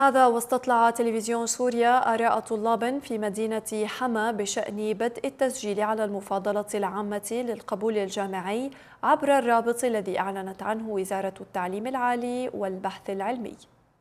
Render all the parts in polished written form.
هذا واستطلع تلفزيون سوريا آراء طلاب في مدينة حما بشأن بدء التسجيل على المفاضلة العامة للقبول الجامعي عبر الرابط الذي أعلنت عنه وزارة التعليم العالي والبحث العلمي.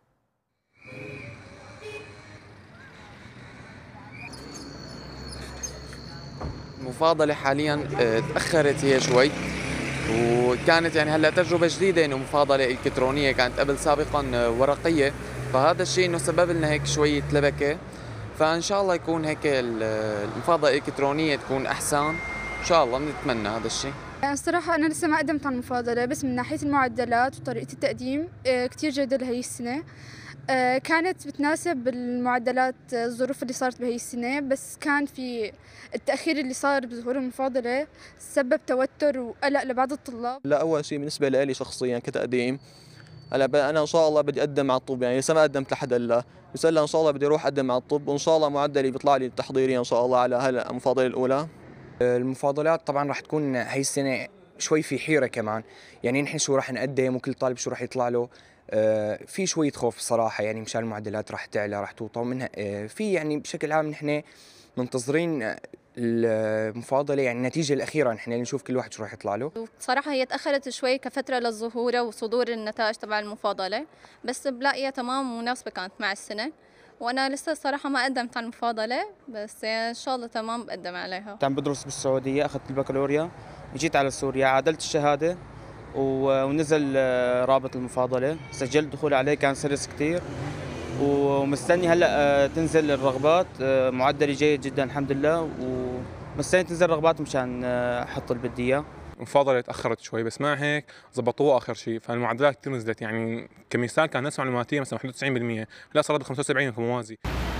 المفاضلة حاليا تأخرت هي شوي، وكانت هلا تجربة جديدة انه مفاضلة الكترونية، كانت قبل سابقا ورقية، فهذا الشيء انه سبب لنا هيك شوية لبكة. فان شاء الله يكون هيك المفاضلة الالكترونية تكون احسن ان شاء الله، بنتمنى هذا الشيء. الصراحة أنا لسه ما قدمت على المفاضلة، بس من ناحية المعدلات وطريقة التقديم كتير جيدة لهي السنة. كانت بتناسب المعدلات الظروف اللي صارت بهي السنة، بس كان في التأخير اللي صار بظهور المفاضلة سبب توتر وقلق لبعض الطلاب. لا، أول شيء بالنسبة لي شخصيا كتقديم، هلا أنا إن شاء الله بدي أقدم على الطب، لسه ما قدمت لحد هلا، بس هلا إن شاء الله بدي أروح أقدم على الطب، وإن شاء الله معدلي بيطلع لي التحضيري إن شاء الله على هلا المفاضلة الأولى. المفاضلات طبعا راح تكون هي السنة شوي في حيرة كمان، نحن شو راح نقدم وكل طالب شو راح يطلع له. في شوية خوف صراحة، مشان المعدلات راح تعلى راح توطى منها. في بشكل عام نحن منتظرين المفاضلة، النتيجة الأخيرة نحن نشوف كل واحد شو راح يطلع له. صراحة هي تأخرت شوي كفترة للظهور وصدور النتائج تبع المفاضلة، بس بلاقيها تمام مناسبة كانت مع السنة، وأنا لسه الصراحة ما قدمت على المفاضلة، بس إن شاء الله تمام بقدم عليها. عم بدرس بالسعودية، أخذت البكالوريا، جيت على سوريا عادلت الشهادة ونزل رابط المفاضلة، سجلت دخول عليه، كان سلس كتير، ومستني هلا تنزل الرغبات. معدلي جيد جدا الحمد لله، ومستني تنزل الرغبات مشان احط اللي بدي اياه. المفاضلة تأخرت شوي، بس مع هيك ضبطوها آخر شيء، فالمعدلات كثير نزلت. كمثال كان نسبة معلوماتية مثلا 91%، لا صارت 75 كموازي.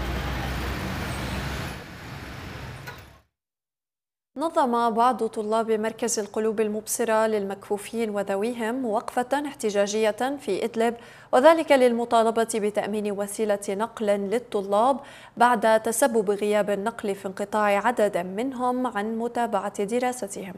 نظم بعض طلاب مركز القلوب المبصرة للمكفوفين وذويهم وقفة احتجاجية في إدلب، وذلك للمطالبة بتأمين وسيلة نقل للطلاب بعد تسبب غياب النقل في انقطاع عدد منهم عن متابعة دراستهم.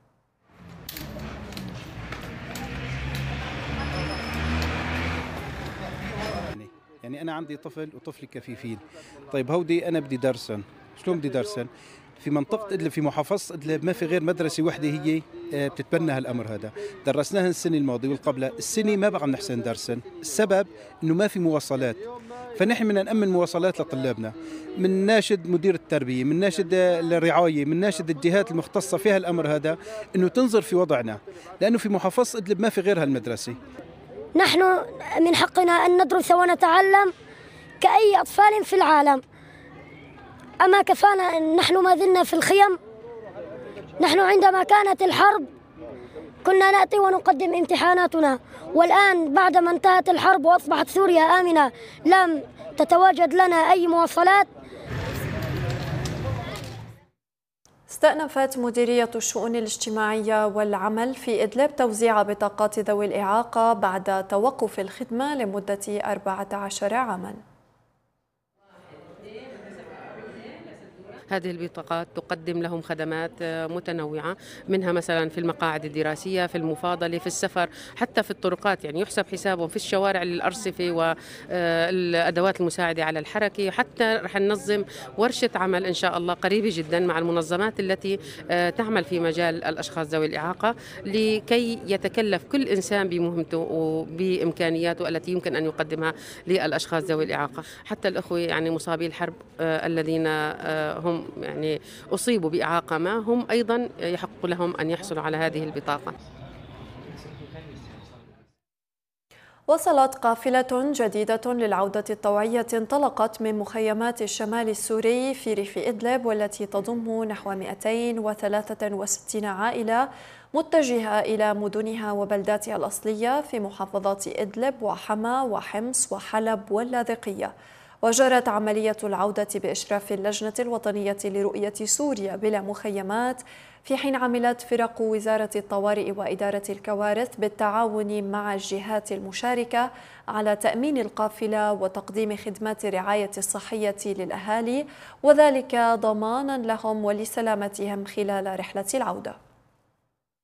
أنا عندي طفل وطفل كفيفين، طيب هودي أنا بدي درسن، شلون بدي درسن؟ في منطقة إدلب في محافظة إدلب ما في غير مدرسة واحدة هي بتتبنى هالأمر هذا، درسناها السنة الماضية والقبلة، السنة ما بقى نحسن درسن، السبب إنه ما في مواصلات، فنحن بدنا نأمن مواصلات لطلابنا، من ناشد مدير التربية، من ناشد الرعاية، من ناشد الجهات المختصة في هالأمر هذا إنه تنظر في وضعنا، لأنه في محافظة إدلب ما في غير هالمدرسة. نحن من حقنا أن ندرس ونتعلم كأي أطفال في العالم، أما كفانا نحن ما زلنا في الخيم. نحن عندما كانت الحرب كنا نأتي ونقدم امتحاناتنا، والآن بعدما انتهت الحرب وأصبحت سوريا آمنة لم تتواجد لنا أي مواصلات. استأنفت مديرية الشؤون الاجتماعية والعمل في إدلب توزيع بطاقات ذوي الإعاقة بعد توقف الخدمة لمدة 14 عاماً. هذه البطاقات تقدم لهم خدمات متنوعة، منها مثلا في المقاعد الدراسية، في المفاضلة، في السفر، حتى في الطرقات، يحسب حسابهم في الشوارع للأرصفة والأدوات المساعدة على الحركة. حتى رح ننظم ورشة عمل إن شاء الله قريبة جدا مع المنظمات التي تعمل في مجال الأشخاص ذوي الإعاقة، لكي يتكلف كل إنسان بمهمته وبإمكانياته التي يمكن أن يقدمها للأشخاص ذوي الإعاقة. حتى الأخوة مصابي الحرب الذين هم أصيبوا بإعاقة ما، هم أيضا يحق لهم أن يحصلوا على هذه البطاقة. وصلت قافلة جديدة للعودة الطوعية انطلقت من مخيمات الشمال السوري في ريف إدلب، والتي تضم نحو 263 عائلة متجهة إلى مدنها وبلداتها الأصلية في محافظات إدلب وحما وحمص وحلب واللاذقية. وجرت عملية العودة بإشراف اللجنة الوطنية لرؤية سوريا بلا مخيمات، في حين عملت فرق وزارة الطوارئ وإدارة الكوارث بالتعاون مع الجهات المشاركة على تأمين القافلة وتقديم خدمات الرعاية الصحية للأهالي، وذلك ضمانا لهم ولسلامتهم خلال رحلة العودة.